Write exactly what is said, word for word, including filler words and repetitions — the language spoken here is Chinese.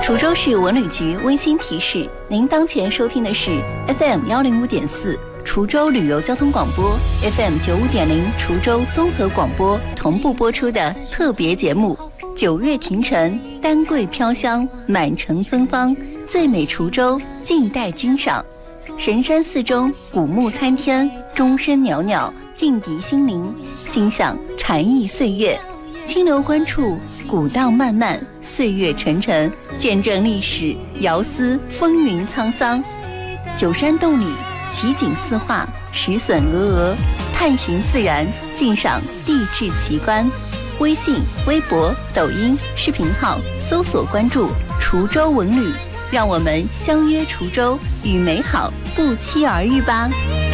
滁州市文旅局温馨提示：您当前收听的是 F M 幺零五点四滁州旅游交通广播 ，F M 九五点零滁州综合广播同步播出的特别节目《九月庭城，丹桂飘香，满城芬芳，最美滁州静待君赏》。神山寺中古木参天，钟声袅袅，静涤心灵，尽享禅意岁月。清流观处，古道漫漫，岁月沉沉，见证历史，遥思风云沧桑。九山洞里，奇景四画，石笋峨峨，探寻自然，尽赏地质奇观。微信、微博、抖音、视频号搜索关注滁州文旅，让我们相约滁州，与美好不期而遇吧。